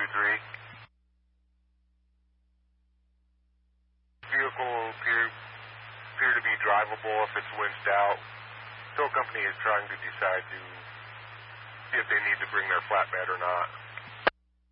Vehicle will appear to be drivable if it's winched out. Tow company is trying to decide if they need to bring their flatbed or not.